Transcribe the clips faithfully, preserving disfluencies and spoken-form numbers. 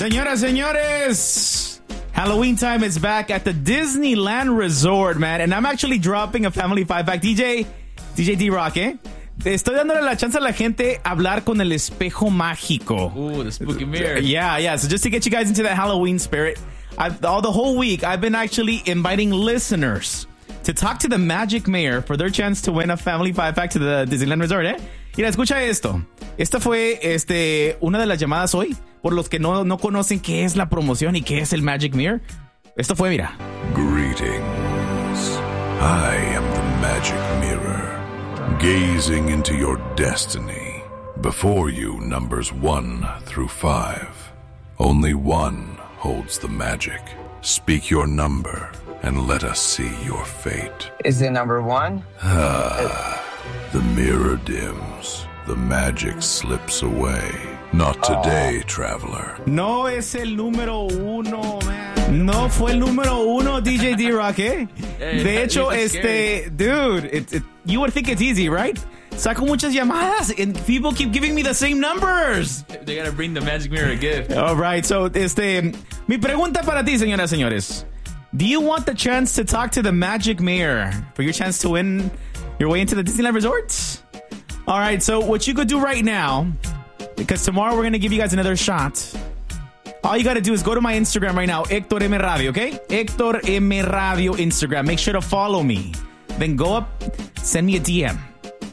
Señoras, señores, Halloween time is back at the Disneyland Resort, man. And I'm actually dropping a family five pack. D J, D J D-Rock, eh? Estoy dándole la chance a la gente hablar con el espejo mágico. Ooh, the spooky mirror. Yeah, yeah. So just to get you guys into that Halloween spirit, I've, all the whole week, I've been actually inviting listeners to talk to the Magic Mayor for their chance to win a family five pack to the Disneyland Resort, eh? Mira, escucha esto. Esta fue este, una de las llamadas hoy por los que no, no conocen qué es la promoción y qué es el Magic Mirror. Esto fue, mira. Greetings. I am the Magic Mirror, gazing into your destiny. Before you, numbers one through five. Only one holds the magic. Speak your number and let us see your fate. Is it number one? Ah, the mirror dims. The magic slips away. Not today, oh. traveler. No es el número uno, man. No fue el número uno, D J D-Rock, eh? Hey, De hecho, este, dude, it, it, you would think it's easy, right? Saco muchas llamadas and people keep giving me the same numbers. They gotta bring the Magic Mirror a gift. All right, so, este, mi pregunta para ti, señoras, señores. Do you want the chance to talk to the Magic Mirror for your chance to win your way into the Disneyland Resort? All right, so what you could do right now, because tomorrow we're going to give you guys another shot. All you got to do is go to my Instagram right now, Hector M. Radio, okay? Hector M. Radio Instagram. Make sure to follow me. Then go up, send me a D M.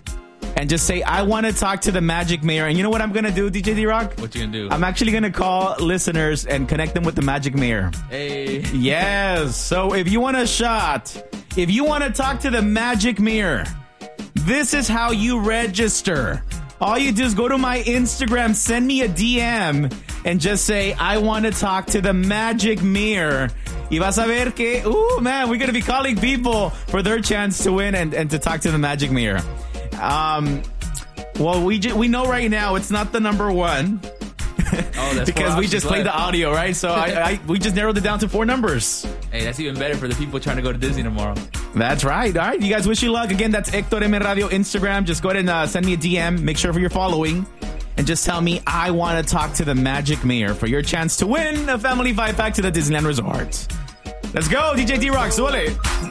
And just say, I want to talk to the Magic Mayor. And you know what I'm going to do, D J D-Rock? What you going to do? I'm actually going to call listeners and connect them with the Magic Mayor. Hey. Yes. So if you want a shot, if you want to talk to the Magic Mayor, this is how you register. All you do is go to my Instagram, send me a D M, and just say, I want to talk to the Magic Mirror. Y vas a ver que, ooh, man, we're going to be calling people for their chance to win and, and to talk to the Magic Mirror. Um, well, we ju- we know right now it's not the number one. Oh, that's because we just played left. the audio, right? So I, I we just narrowed it down to four numbers. Hey, that's even better for the people trying to go to Disney tomorrow. That's right. All right, you guys, wish you luck. Again, that's Hector M. Radio Instagram. Just go ahead and uh, send me a D M. Make sure for your following. And just tell me, I want to talk to the Magic Mayor for your chance to win a family five pack to the Disneyland Resort. Let's go, D J D-Rock. Suele.